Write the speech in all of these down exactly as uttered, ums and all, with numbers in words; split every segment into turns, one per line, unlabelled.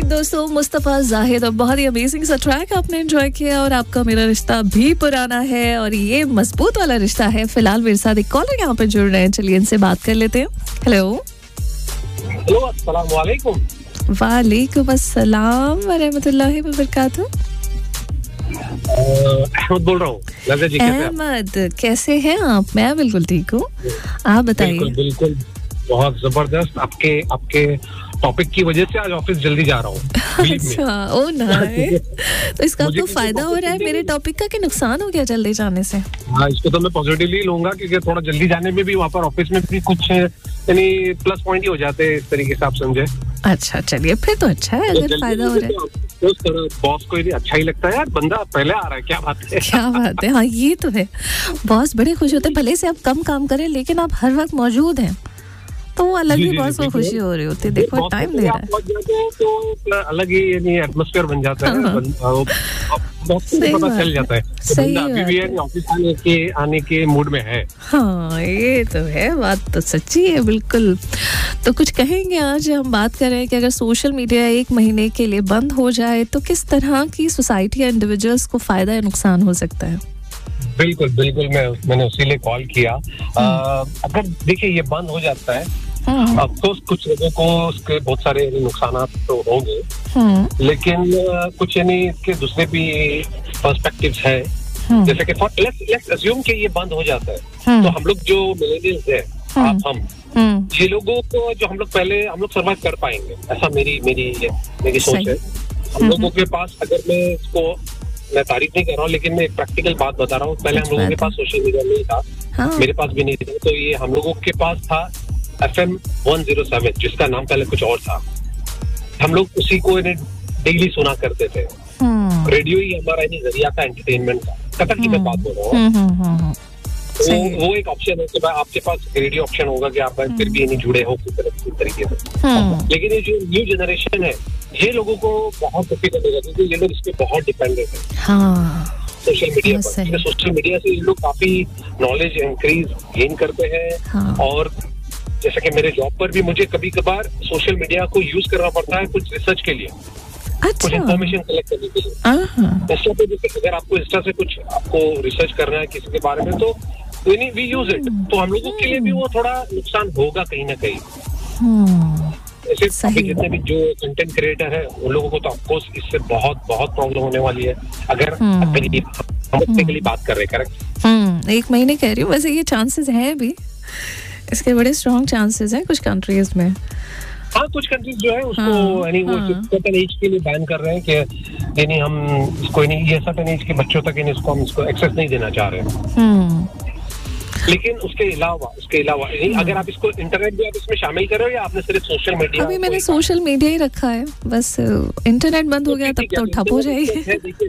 दोस्तों, मुस्तफ़ा जाहिद और बहुत ही अमेजिंग सा ट्रैक आपने एंजॉय किया। और आपका मेरा रिश्ता भी पुराना है और ये मजबूत वाला रिश्ता है। फिलहाल मेरे साथ एक कॉलर यहाँ पे जुड़ रहे हैं, चलिए इनसे बात कर लेते हैं। हेलो
हेलो, अस्सलाम वालेकुम।
वालेकुम अस्सलाम व रहमतुल्लाहि व बरकातहू।
अहमद बोल रहा हूँ।
अहमद, कैसे हैं आप? मैं बिल्कुल ठीक हूँ, आप बताइए।
बिल्कुल बिल्कुल, बहुत जबरदस्त। आपके आपके टॉपिक की वजह से आज ऑफिस जल्दी जा रहा हूँ।
अच्छा, ओ नाइस। तो इसका तो फायदा हो रहा है मेरे टॉपिक का कि नुकसान हो गया जल्दी जाने से?
हाँ, इसको तो मैं पॉजिटिवली लूंगा क्योंकि थोड़ा जल्दी जाने में भी वहाँ पर ऑफिस में भी कुछ यानी प्लस पॉइंट ही हो जाते हैं, इस तरीके से आप समझे।
अच्छा, चलिए फिर तो अच्छा है अगर फायदा हो रहा है।
तो बॉस को भी अच्छा ही लगता है यार, बंदा पहले आ रहा है। क्या बात है,
क्या बात है। हाँ, ये तो है। बॉस बड़े खुश होते हैं, भले से आप कम काम करें लेकिन आप हर वक्त मौजूद हैं, तो वो अलग ही बॉस को खुशी हो रही होती है। देखो टाइम दे रहा है
तो अलग ही यानी एटमॉस्फेयर बन जाता है। बॉस को पता चल जाता है
सही
अभी भी यानी ऑफिस आने के आने के मूड में है।
हाँ, ये तो है, बात तो सच्ची है बिल्कुल। तो कुछ कहेंगे, आज हम बात कर रहे हैं कि अगर सोशल मीडिया एक महीने के लिए बंद हो जाए तो किस तरह की सोसाइटी या इंडिविजुअल्स को फायदा या नुकसान हो सकता है?
बिल्कुल बिल्कुल, मैं मैंने उसीलिए कॉल किया। आ, अगर देखिए ये बंद हो जाता है, अब तो कुछ लोगों को उसके बहुत सारे नुकसान तो होंगे, लेकिन कुछ यानी इसके दूसरे भी पर्सपेक्टिव्स है। जैसे कि लेट्स अज्यूम कि ये बंद हो जाता है, तो हम लोग जो मिलेनियल्स हैं, आप हम ये लोगों को जो हम लोग पहले हम लोग सर्वाइव कर पाएंगे, ऐसा मेरी मेरी मेरी सोच है। हम लोगों के पास, अगर मैं इसको मैं तारीफ नहीं कर रहा हूँ लेकिन मैं एक प्रैक्टिकल बात बता रहा हूँ, पहले हम लोगों के पास सोशल मीडिया नहीं था। हाँ। मेरे पास भी नहीं था, तो ये हम लोगों के पास था F M one zero seven, जिसका नाम पहले कुछ और था। हम लोग उसी को डेली सुना करते थे। रेडियो ही हमारा जरिया था एंटरटेनमेंट का। कतर की मैं बात कर रहा हूँ। वो, वो एक ऑप्शन है कि भाई आपके पास रेडियो ऑप्शन होगा कि आप फिर भी नहीं जुड़े हो किसी तरीके से। लेकिन ये जो न्यू जनरेशन है, ये लोगों को बहुत डिफिकल्ट होगा क्योंकि ये लोग इस पे बहुत डिपेंडेंट है। हाँ, सोशल मीडिया पर। सोशल मीडिया से ये लोग काफी नॉलेज इंक्रीज गेन करते हैं। हाँ। और जैसे कि मेरे जॉब पर भी मुझे कभी कभार सोशल मीडिया को यूज करना पड़ता है कुछ रिसर्च के लिए। अच्छा। कुछ इन्फॉर्मेशन कलेक्ट करने के लिए। इंस्टा पे जैसे अगर आपको इंस्टा से कुछ आपको रिसर्च करना है किसी के बारे में, तो वी यूज इट। तो हम लोगों के लिए भी वो थोड़ा नुकसान होगा कहीं ना कहीं। ऐसे अभी जितने भी जो कंटेंट क्रिएटर है उन लोगों को तो ऑफकोर्स इससे बहुत बहुत प्रॉब्लम होने वाली है। अगर हम टेक्निकली बात कर रहे हैं, करेक्ट?
एक महीने कह रही हूँ, वैसे ये चांसेस हैं भी, इसके बड़े स्ट्रॉन्ग चांसेस हैं कुछ कंट्रीज में।
हाँ, कुछ कंट्रीज जो है उसको यानी वो सर्टेन एज के लिए बैन कर रहे हैं कि यानी हम इसको यानी ये सर्टेन एज के बच्चों तक यानी इसको हम इसको एक्सेस नहीं देना चाह रहे हैं। लेकिन उसके अलावा उसके अलावा अगर आप इसको इंटरनेट भी आप इसमें शामिल कर रहे हो या आपने सिर्फ सोशल मीडिया?
अभी मैंने सोशल मीडिया ही रखा है, बस इंटरनेट बंद हो गया तब तो ठप हो जाएगी।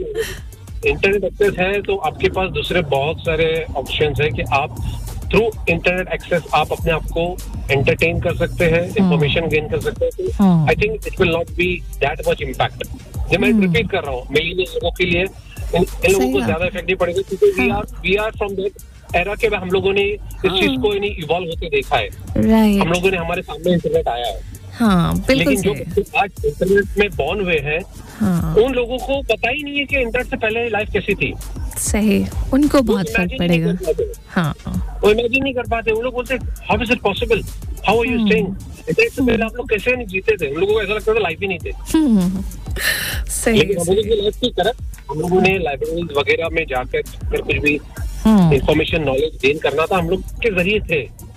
इंटरनेट एक्सेस है तो आपके पास दूसरे बहुत सारे ऑप्शंस है कि आप थ्रू इंटरनेट एक्सेस आप अपने आप को एंटरटेन कर सकते हैं, इंफॉर्मेशन गेन कर सकते हैं। तो I think it will not be that much impact. जब मैं रिपीट कर रहा हूँ, मिलियनियल लोगों के लिए इन, इन लोगों को ज्यादा इफेक्ट नहीं पड़ेगा क्योंकि we are we are from that era के हम लोगों ने इस चीज को इवॉल्व होते देखा है। हम लोगों ने, हमारे सामने इंटरनेट आया है।
हाँ, बिल्कुल।
लेकिन जो आज इंटरनेट में बॉर्न हुए हैं, हाँ, उन लोगों को पता ही नहीं है कि इंटरनेट से पहले लाइफ कैसी थी।
सही, उनको बहुत फर्क पड़ेगा। हाँ,
वो इमेजिन नहीं कर पाते। उन लोग बोलते how is it possible, how are you staying? Internet से पहले आप लोग कैसे नहीं जीते थे? उन लोगों को ऐसा लगता था लाइफ ही नहीं थे।
सही।
लेकिन हम लोगों की लाइफ की तरफ हम लोगों ने लाइब्रेरीज वगैरह में जाकर अगर कुछ भी इंफॉर्मेशन नॉलेज गेन करना था, हम लोग के जरिए थे।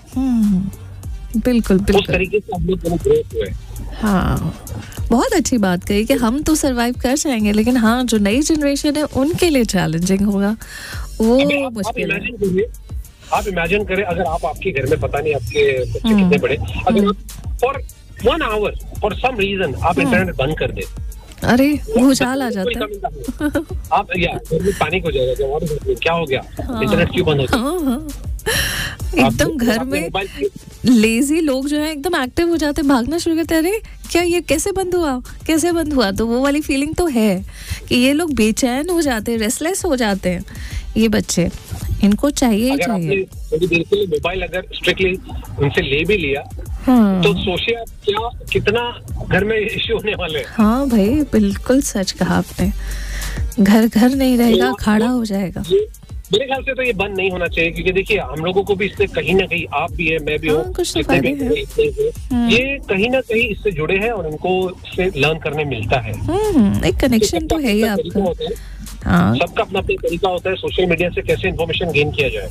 बिल्कुल बिल्कुल,
उस तरीके से हम लोग ग्रोथ हुए।
हाँ, बहुत अच्छी बात कही कि हम तो सरवाइव कर जाएंगे, लेकिन हाँ, जो नई जनरेशन है उनके लिए चैलेंजिंग होगा, वो मुश्किल है।
आप इमेजिन करें अगर आप आपके घर में, पता नहीं आपके बच्चे कितने बड़े, अगर आप for one hour for some reason आप इंटरनेट बंद कर दे,
अरे भूचाल आ जाता है।
आप या पैनिक हो जाएगा, क्या हो गया, इंटरनेट क्यों बंद हो गया?
एकदम घर में लेजी लोग जो है एकदम एक्टिव हो जाते हैं, भागना शुरू करते हैं, अरे क्या ये कैसे बंद हुआ कैसे बंद हुआ? तो वो वाली फीलिंग तो है कि ये लोग बेचैन हो जाते हैं, रेस्टलेस हो जाते हैं ये बच्चे। इनको चाहिए ही चाहिए।
थोड़ी देर के लिए मोबाइल अगर स्ट्रिक्टली उनसे ले भी लिया तो सोचिए आप क्या कितना घर में इश्यू होने वाले हैं।
हाँ भाई, बिल्कुल सच कहा आपने, घर घर नहीं रहेगा, खाड़ा हो जाएगा।
मेरे ख्याल से तो ये बंद नहीं होना चाहिए, क्योंकि देखिए हम लोगों को भी इससे कहीं ना कहीं, आप भी है, मैं भी हूँ, ये कहीं ना कहीं इससे जुड़े हैं और उनको इससे लर्न करने मिलता है।
एक कनेक्शन तो है ही आपका।
हाँ, सबका अपना अपना तरीका होता है सोशल मीडिया से कैसे इन्फॉर्मेशन गेन किया जाए।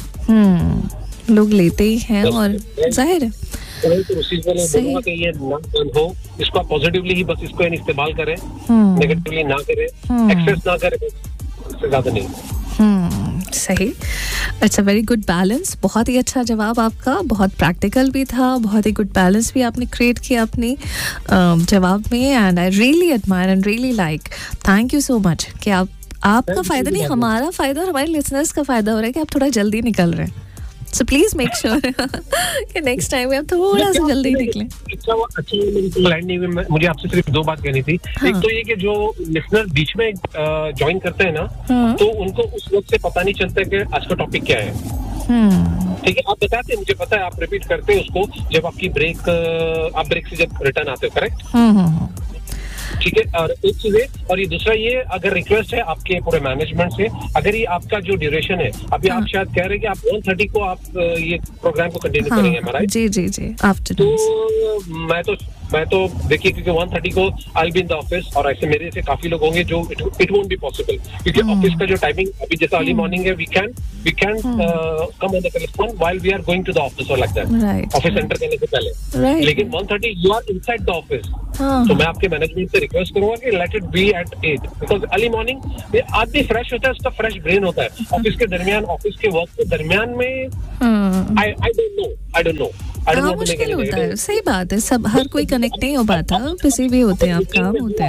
हम्म लोग लेते ही हैं और जाहिर है
तो उसी बोलूंगा कि ये ना बंद हो, इसको आप पॉजिटिवली ही बस इसको इस्तेमाल करें, नेगेटिवली ना करें, एक्सेस ना करें, इससे ज्यादा नहीं।
हम्म सही, it's a very good balance. बहुत ही अच्छा जवाब आपका, बहुत प्रैक्टिकल भी था, बहुत ही गुड बैलेंस भी आपने क्रिएट किया अपनी जवाब में, and I really admire and really like. Thank you so much कि आप आपका फायदा नहीं, हमारा फायदा और हमारे लिसनर्स का फायदा हो रहा है कि आप थोड़ा जल्दी निकल रहे हैं। सो प्लीज मेक श्योर कि नेक्स्ट टाइम में आप थोड़ा सा जल्दी निकलें।
अच्छा अच्छा लाइन नहीं, मुझे आपसे सिर्फ दो बात कहनी थी। हाँ। एक तो ये कि जो लिसनर बीच में ज्वाइन करते हैं ना, हाँ। तो उनको उस वक्त से पता नहीं चलता कि आज का टॉपिक क्या है। ठीक है, आप बताते हैं, मुझे पता है, आप रिपीट करते हैं उसको जब आपकी ब्रेक, आप ब्रेक से जब रिटर्न आते हो, करेक्ट? ठीक है, और एक चीज है, और ये दूसरा ये, अगर रिक्वेस्ट है आपके पूरे मैनेजमेंट से, अगर ये आपका जो ड्यूरेशन है, अभी हाँ. आप शायद कह रहे हैं कि आप वन थर्टी को आप ये प्रोग्राम को कंटिन्यू हाँ. करेंगे, हमारा
जी जी जी आफ्टर।
तो मैं तो मैं तो देखिए, क्योंकि वन थर्टी को आई बी इन द ऑफिस, और ऐसे मेरे से काफी लोग होंगे जो इट वोंट बी पॉसिबल, क्योंकि ऑफिस का जो टाइमिंग अभी जैसा अर्ली मॉर्निंग है, we can we can come on the telephone while we are going to the office और लाइक दैट, ऑफिस एंटर करने से पहले। लेकिन one thirty you are inside the office, तो मैं आपके मैनेजमेंट से रिक्वेस्ट करूंगा कि let it be eight eight, because early morning आदमी फ्रेश होता है, उसका फ्रेश ब्रेन होता है, ऑफिस के दरमियान, ऑफिस के वर्क के दरमियान में आई I don't know I don't know
हाँ, मुश्किल होता है। सही बात है, सब हर कोई कनेक्ट नहीं हो पाता, किसी भी होते हैं, आप काम होते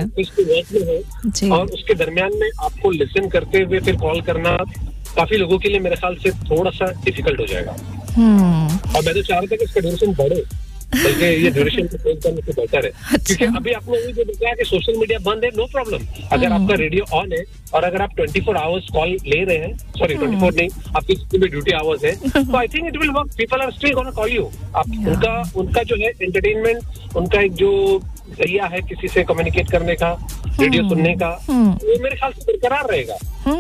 हैं,
और उसके दरमियान में आपको लिसन करते हुए फिर कॉल करना काफी लोगों के लिए मेरे ख्याल से थोड़ा सा डिफिकल्ट हो जाएगा। और मैं तो चाह रहा था कि इसका ड्यूरेशन बढ़े, बल्कि ये ड्यूरेशन को चेंज करने से बेहतर है। अच्छा। क्योंकि अभी आपने ये जो बताया कि सोशल मीडिया बंद है, नो प्रॉब्लम, अगर आपका रेडियो ऑन है और अगर आप ट्वेंटी फोर आवर्स कॉल ले रहे हैं, सॉरी ट्वेंटी फोर नहीं, आपकी जितनी भी ड्यूटी आवर्स है, तो I think it will work, people are still gonna call you. आप उनका उनका जो है एंटरटेनमेंट, उनका एक जो जरिया है किसी से कम्युनिकेट करने का, रेडियो सुनने का, वो मेरे ख्याल से बरकरार रहेगा।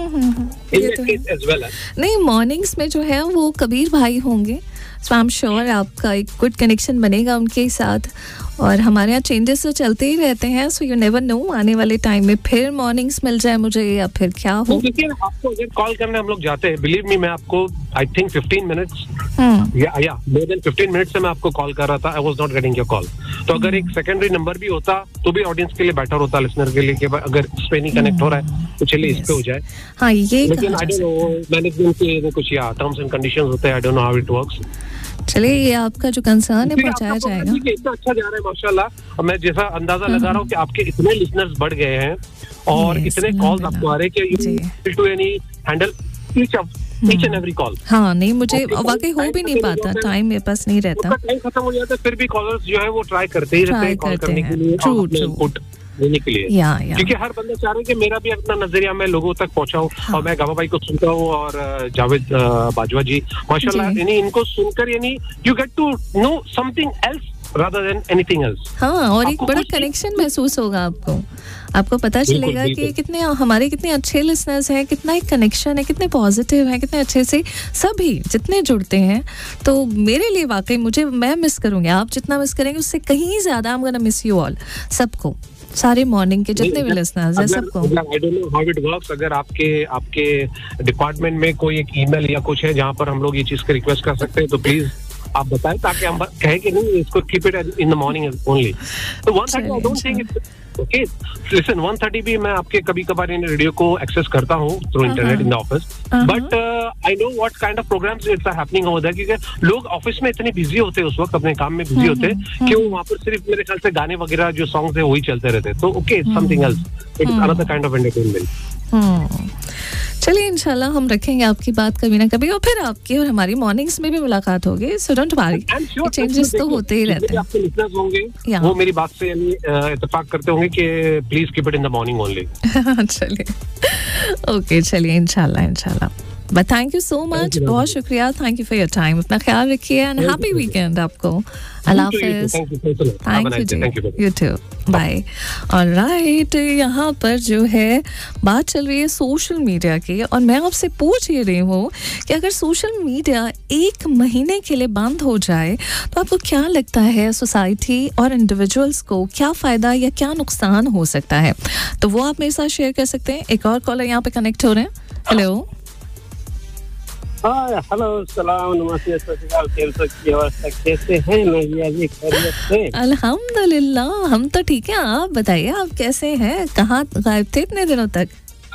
नहीं, मॉर्निंग्स में जो है वो कबीर भाई होंगे, सो आई एम श्योर आपका एक गुड कनेक्शन बनेगा उनके साथ, और हमारे यहाँ चेंजेस तो चलते ही रहते हैं, सो यू नेवर नो आने वाले टाइम में फिर मॉर्निंग्स मिल जाए मुझे या फिर क्या हो।
देखिए, आपको अगर कॉल करने हम लोग जाते हैं, बिलीव मी, मैं आपको आई थिंक फिफ्टीन मिनट्स या या मोर देन फिफ्टीन मिनट्स से मैं आपको कॉल कर रहा था, I was not getting your call. तो अगर एक सेकेंडरी नंबर भी होता तो भी ऑडियंस के लिए बेटर होता, लिसनर के लिए, कि अगर इस पे नहीं कनेक्ट हो रहा है तो चलिए इस पे हो जाए।
हाँ, ये
लेकिन आई डोंट नो, मैनेजमेंट के कुछ या टर्म्स एंड कंडीशंस होते हैं, I don't know how it works.
चलिए, ये आपका जो कंसर्न है पहुंचाया जाएगा।
इतना अच्छा जा रहा है माशाल्लाह, मैं जैसा अंदाजा लगा रहा हूँ कि आपके इतने लिसनर्स बढ़ गए हैं और इतने कॉल्स आपको आ रहे हैं कि you to any handle each of each and every call.
हाँ, नहीं, मुझे वाकई हो भी नहीं पाता, टाइम मेरे पास नहीं रहता,
टाइम खत्म हो जाता है, फिर भी कॉलर्स जो है वो ट्राई करते ही रहते हैं कॉल करने के लिए,
ट्रू ट्रू
देने के लिए,
या, या।
क्योंकि हर बंदा चाह रहा है कि मेरा भी अपना नजरिया मैं लोगों तक पहुंचाऊं। हाँ। और मैं गावा भाई को सुनता हूँ और जावेद बाजवा जी माशाल्लाह, यानी इनको सुनकर यानी you get to know something else rather than anything else।
हाँ, और एक बड़ा कनेक्शन महसूस होगा आपको, आपको पता चलेगा कि कितने हमारे कितने अच्छे लिसनर्स हैं, कितना एक कनेक्शन है, कितने पॉजिटिव है, कितने अच्छे से सभी जितने जुड़ते हैं। तो मेरे लिए वाकई मुझे मैं मिस करूंगी, आप जितना मिस करेंगे उससे कहीं ज्यादा I am gonna miss you all, सबको, सारे मॉर्निंग के जितने भी लिसनर्स हैं सबको।
I don't know how it works, अगर आपके आपके डिपार्टमेंट में कोई एक ईमेल या कुछ है जहाँ पर हम लोग ये चीज का रिक्वेस्ट कर सकते हैं, तो प्लीज आप बताएं, ताकि हम कहें कि नहीं इसको keep it in the morning only. तो one thirty I don't think it's okay. Listen, one thirty भी मैं आपके कभी कभार इन रेडियो को एक्सेस करता हूँ through internet in the office, but I know what kind of programs it's are happening over there, क्योंकि लोग ऑफिस में इतने बिजी होते हैं उस वक्त, अपने काम में बिजी होते हैं, कि वो वहाँ पर सिर्फ मेरे ख्याल से गाने वगैरह जो सॉन्ग्स है वही चलते रहते हैं। तो okay, something else, it is another kind of entertainment.
चलिए, इंशाल्लाह हम रखेंगे आपकी बात कभी ना कभी, और फिर आपकी और हमारी मॉर्निंग्स में भी मुलाकात होगी, सो डोंट वरी, चेंजेस तो होते ही रहते हैं।
आपके लिसनर्स होंगे वो मेरी बात से यानी इत्तेफाक करते होंगे कि please keep it in the morning only.
चलिए, ओके, चलिए, इंशाल्लाह इंशाल्लाह। But thank you so much, बहुत शुक्रिया, thank you for your time, अपना ख्याल रखिए एंड हैप्पी वीकेंड आपको। अल्लाह हाफिज़, thank you ji, you to, bye. Alright, यहाँ पर जो है बात चल रही है सोशल मीडिया की, और मैं आपसे पूछ ही रही हूँ कि अगर सोशल मीडिया एक महीने के लिए बंद हो जाए तो आपको क्या लगता है सोसाइटी और इंडिविजुअल्स को क्या फ़ायदा या क्या नुकसान हो सकता है? तो वो आप मेरे साथ शेयर कर सकते हैं। एक और कॉलर यहाँ पे कनेक्ट हो रहे हैं। हेलो,
हेलो, सलाम, नमस्ते, कैसे हैं? मैं ये खैरियत से,
अल्हम्दुलिल्लाह, हम तो ठीक है। आप बताइए, आप कैसे हैं? कहाँ गायब थे इतने दिनों तक?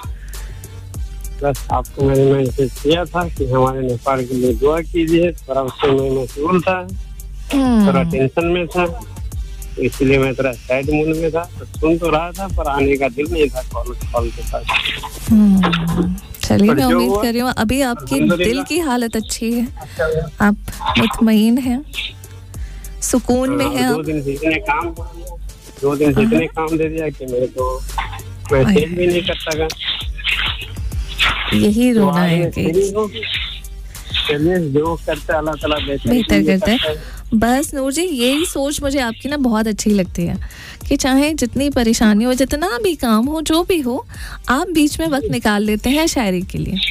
बस आपको मैंने मैसेज किया था कि हमारे नेपाल के लिए दुआ कीजिए, थोड़ा उससे मैं मशगूल था, थोड़ा टेंशन में था, इसलिए मैं थोड़ा सैड मूड में था। तो सुन तो रहा था पर आने का दिल नहीं था कॉल कॉल के पास।
चलिए, मैं उम्मीद कर रही हूँ अभी आपकी दिल की हालत अच्छी है, आप मुतमईन हैं, सुकून में हैं।
दो दिन से इतने काम दो दिन से इतने काम दे दिया कि मेरे को मैसेज भी नहीं करता था।
यही रोना है कि
चलिए जो करते अल्लाह ताला
बेहतर करते हैं। बस नूर जी, यही सोच मुझे आपकी ना बहुत अच्छी लगती है कि चाहे जितनी परेशानी हो, जितना भी काम हो, जो भी हो, आप बीच में वक्त निकाल लेते हैं शायरी के लिए।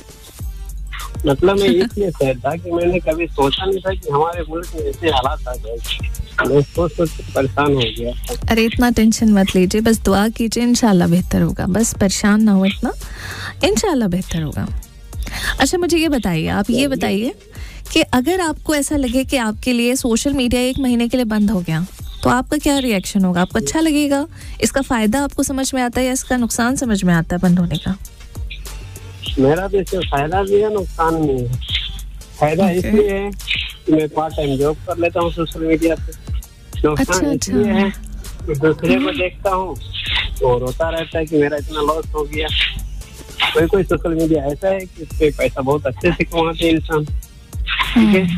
मतलब मैं इसलिए सहज था कि मैंने कभी सोचा नहीं था कि हमारे मुल्क में ऐसे हालात आ जाए। मैं सोच सोच परेशान हो गया।
अरे इतना टेंशन मत लीजिए, बस दुआ कीजिए, इंशाल्लाह बेहतर होगा। बस परेशान ना हो इतना, इंशाल्लाह बेहतर होगा। अच्छा, मुझे ये बताइए, आप ये बताइए कि अगर आपको ऐसा लगे कि आपके लिए सोशल मीडिया एक महीने के लिए बंद हो गया तो आपका क्या रिएक्शन होगा? आपको अच्छा लगेगा? इसका फायदा आपको समझ में आता है या इसका नुकसान समझ में आता है बंद होने का?
मेरा तो इससे फायदा भी है, नुकसान भी है। फायदा okay. इसलिए है कि मैं पार्ट टाइम जॉब कर लेता हूँ सोशल मीडिया पे। नुकसान
अच्छा,
इसलिए
अच्छा।
है कि दूसरे को देखता हूँ तो रोता रहता है कि मेरा इतना लॉस हो गया। कोई कोई सोशल मीडिया ऐसा है कि उसपे पैसा बहुत अच्छे से कमाते हैं इंसान, ठीक है।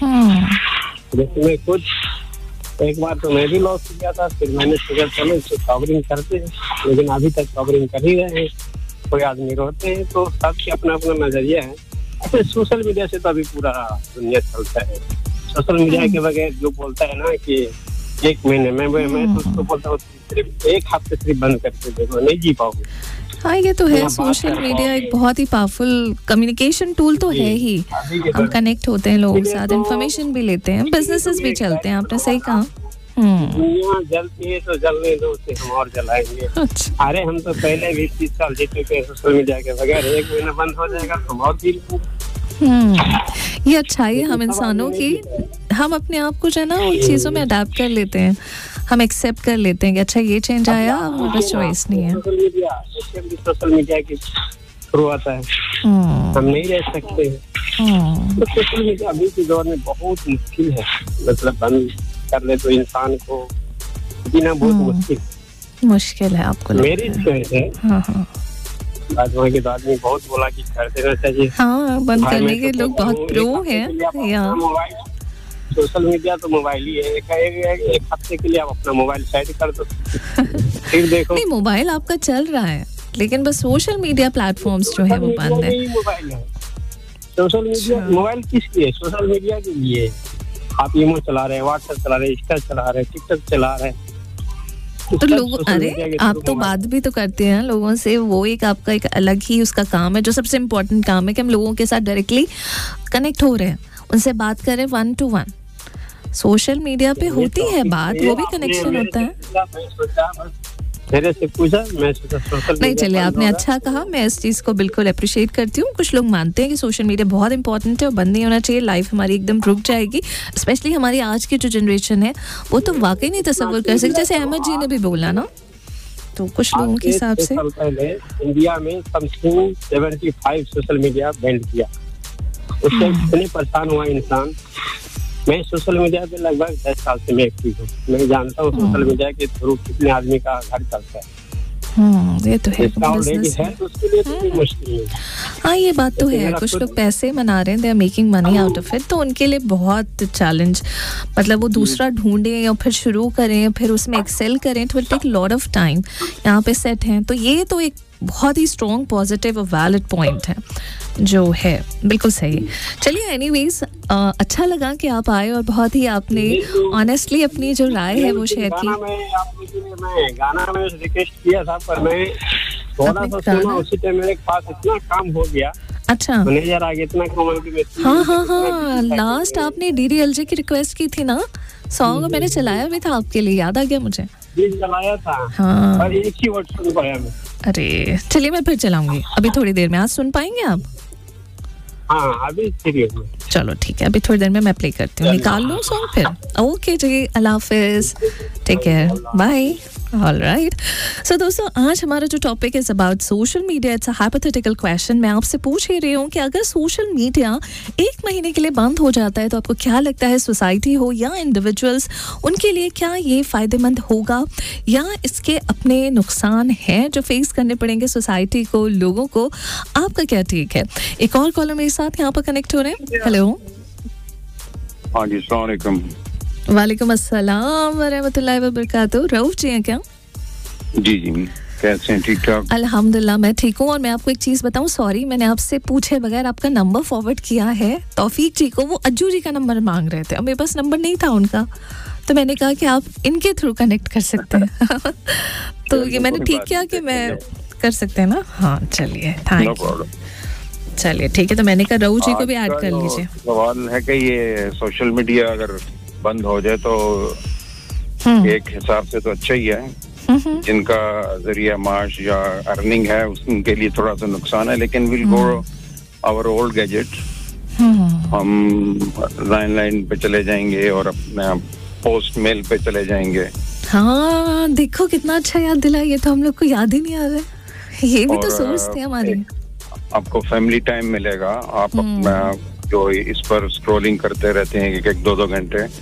जैसे मैं खुद एक बार तो मैं भी लॉस हो गया था, फिर मैंने सोचा चलो इसको कवरिंग करते हैं, लेकिन अभी तक कवरिंग कर ही रहे हैं। कोई आदमी रोते हैं तो सबके अपना अपना नजरिया है। अच्छा, सोशल मीडिया से तो अभी पूरा दुनिया चलता है। सोशल मीडिया के बगैर जो बोलता है ना कि एक महीने में मैं मैं तो उसको बोलता हूँ सिर्फ एक हफ्ते सिर्फ बंद करके देखो, नहीं जी पाओगे।
हाँ, ये तो है, सोशल मीडिया एक बहुत ही पावरफुल कम्युनिकेशन टूल तो है ही। हम कनेक्ट होते हैं लोगों के साथ, इंफॉर्मेशन भी लेते हैं, बिजनेसेस भी चलते हैं, आपने सही कहा।
दुनिया जलती है तो जलने दो, उसे हम और जलाएंगे। अच्छा। अरे हम तो पहले भी तीस साल जी चुके हैं सोशल मीडिया के बगैर, एक महीना बंद हो जाएगा तो हम और जी लेंगे।
ये अच्छाई है हम इंसानों की, हम अपने आप को जो है ना उन चीजों में अडेप्ट कर लेते हैं, हम एक्सेप्ट कर लेते हैं कि अच्छा ये चेंज आया, हमारे पास चॉइस नहीं है।
सोशल मीडिया सोशल मीडिया की थ्रू आता है, हम नहीं रह सकते। तो सोशल मीडिया अभी के दौर में बहुत मुश्किल है, मतलब बंद कर ले तो इंसान को जीना बहुत मुश्किल
मुश्किल है। आपको
मेरी चॉइस है।
हाँ हाँ,
आज वहाँ के आदमी बहुत बोला कि कर देना चाहिए।
हाँ, बंद करने के लोग बहुत प्रो हैं। या
सोशल मीडिया तो मोबाइल ही है, एक, एक, एक हफ्ते के लिए आप अपना मोबाइल साइड कर दो, फिर देखो।
नहीं, मोबाइल आपका चल रहा है, लेकिन बस सोशल मीडिया प्लेटफॉर्म्स जो है वो बंद है।
मोबाइल है, सोशल मीडिया मोबाइल किस लिए? सोशल मीडिया के लिए। आप ईमो चला रहे हैं, व्हाट्सएप चला रहे हैं, इंस्टा चला रहे हैं, टिकटॉक चला रहे हैं,
तो लोग, अरे आप तो बात भी तो करते हैं लोगों से, वो एक आपका एक अलग ही उसका काम है, जो सबसे इम्पोर्टेंट काम है कि हम लोगों के साथ डायरेक्टली कनेक्ट हो रहे हैं, उनसे बात करें one two one. Social media पे होती है बात, वो भी कनेक्शन होता है।
मेरे से पूछा, मैं सोचा सोशल
नहीं, चलिए आपने अच्छा कहा, मैं इस चीज़ को बिल्कुल अप्रिशिएट करती हूँ। कुछ लोग मानते हैं कि सोशल मीडिया बहुत इंपॉर्टेंट है और बंद नहीं होना चाहिए, लाइफ हमारी एकदम रुक जाएगी। स्पेशली हमारी आज की जो जनरेशन है वो तो वाकई नहीं तसव्वुर कर सकती, जैसे अहमद जी ने भी बोला ना, तो कुछ लोगों के हिसाब से
पहले इंडिया में something seventy five social media ban किया, उससे इतने परेशान हुआ इंसान। मैं सोशल मीडिया पे लगभग दस साल से मैं एक्टिव हूँ, मैं जानता हूँ सोशल मीडिया के थ्रू कितने आदमी का घर चलता है।
हम्म, ये तो है,
बिजनेस है तो उसके लिए तो मुश्किल है।
हाँ, ये बात तो है, कुछ लोग पैसे बना रहे हैं, they are making money out of it, तो उनके लिए बहुत चैलेंज, मतलब वो दूसरा ढूंढें या फिर शुरू करें, फिर उसमें एक्सेल करें, तो will take lot of time. यहाँ पे सेट हैं, तो ये तो एक बहुत ही स्ट्रॉन्ग पॉजिटिव और वैलिड पॉइंट है, जो है। बिल्कुल सही। चलिए एनीवेज अच्छा लगा कि आप आए और बहुत ही आपने ऑनेस्टली अपनी जो राय है वो शेयर की।
मैं गाना में रिक्वेस्ट किया था पर मैं थोड़ा सा सुना, उसी टाइम मेरे पास इतना काम हो गया।
अच्छा,
मैनेजर आगे इतना काम कि
हाँ हाँ हाँ लास्ट आपने डीडीएलजे की रिक्वेस्ट की थी ना, सॉन्ग मैंने चलाया भी था आपके लिए, याद आ गया मुझे।
चलाया था
हाँ,
और एक ही वर्ड सुन पाया मैं।
अरे चलिए मैं फिर चलाऊंगी अभी थोड़ी देर में। आज सुन पाएंगे आप?
हाँ अभी सीरियस में।
चलो ठीक है, अभी थोड़ी देर में मैं प्ले करती हूँ। निकाल लूँ सॉन्ग फिर? ओके जी, अल्लाह हाफिज, टेक केयर, बाय। ऑलराइट, सो दोस्तों आज हमारा जो टॉपिक है about social media. It's a hypothetical question. मैं आपसे पूछ ही रही हूँ कि अगर सोशल मीडिया एक महीने के लिए बंद हो जाता है तो आपको क्या लगता है, सोसाइटी हो या इंडिविजुअल्स, उनके लिए क्या ये फ़ायदेमंद होगा या इसके अपने नुकसान हैं जो फेस करने पड़ेंगे सोसाइटी को, लोगों को? आपका क्या ठीक है? एक और कॉलर मेरे साथ यहाँ पर कनेक्ट हो रहे हैं। हेलो,
हाँ जी, अस्सलाम वालेकुम।
वालेकुम अस्सलाम व रहमतुल्लाहि व बरकातहू। रऊफ जी हैं क्या?
जी जी, कैसे हैं? ठीक ठाक
अल्हम्दुलिल्लाह मैं ठीक हूँ। और मैं आपको एक चीज़ बताऊँ, सॉरी मैंने आपसे पूछे बगैर आपका नंबर फॉरवर्ड किया है तौफीक जी को। वो अज्जू जी का नंबर मांग रहे थे और मेरे पास नंबर नहीं था उनका, तो मैंने कहा कि आप इनके थ्रू कनेक्ट कर सकते हैं। तो ये मैंने ठीक किया कि मैं कर सकते हैं ना। हाँ चलिए, थैंक यू। चलिए ठीक है, तो मैंने कहा रऊफ जी को भी ऐड कर लीजिए।
सवाल है कि ये सोशल मीडिया अगर बंद हो जाए तो एक हिसाब से तो अच्छा ही है। जिनका जरिया माश या अर्निंग है उनके लिए थोड़ा सा नुकसान है, लेकिन will go our old gadget. हम लाइन लाइन पे चले जाएंगे और अपने पोस्ट मेल पे चले जाएंगे।
हाँ देखो कितना अच्छा याद दिला, ये तो हम लोग को याद ही नहीं आ रहा। ये भी तो सोच थे हमारी।
आपको फैमिली टाइम मिलेगा। आप अपना जो इस पर स्क्रॉलिंग करते रहते हैं एक एक दो दो घंटे,